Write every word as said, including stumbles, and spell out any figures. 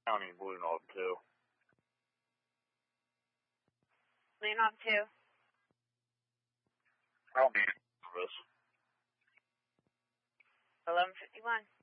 County, Blue Knob two. Blue Knob two. I'll be service. eleven fifty-one.